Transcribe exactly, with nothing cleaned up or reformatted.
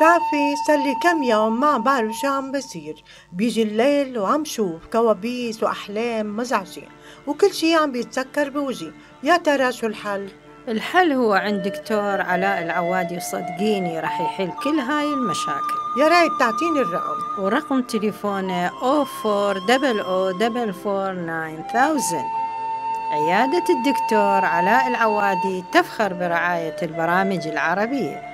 بتعرفي صار لي كم يوم ما بعرف شو عم بصير. بيجي الليل وعم شوف كوابيس وأحلام مزعجة، وكل شي عم بيتسكر بوجهي. يا ترى شو الحل؟ الحل هو عند دكتور علاء العوادي، وصدقيني راح يحل كل هاي المشاكل. يا ريت تعطيني الرقم. ورقم تليفونه أو فور دبل أو دبل فور ناين ثاوزن. عيادة الدكتور علاء العوادي تفخر برعاية البرامج العربية.